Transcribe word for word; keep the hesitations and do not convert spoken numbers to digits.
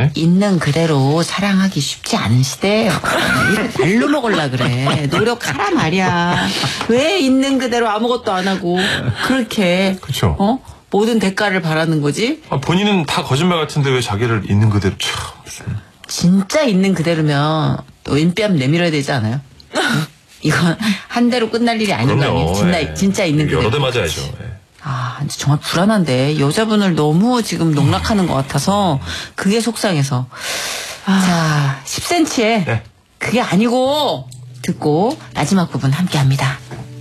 네? 있는 그대로 사랑하기 쉽지 않은 시대예요. 이렇게 발로 먹으려 그래. 노력하라 말이야. 왜 있는 그대로 아무것도 안 하고 그렇게 그쵸. 어? 모든 대가를 바라는 거지? 아, 본인은 다 거짓말 같은데 왜 자기를 있는 그대로 참 무슨. 진짜 있는 그대로면 또 왼뺨 내밀어야 되지 않아요? 응? 이건 한 대로 끝날 일이 아닌 거 아니에요? 진짜, 예. 진짜 있는 그대로. 여러 대 맞아야죠. 예. 아, 정말 불안한데 여자분을 너무 지금 농락하는 것 같아서 그게 속상해서. 아. 자, 십 센티미터에 네. 그게 아니고 듣고 마지막 부분 함께합니다.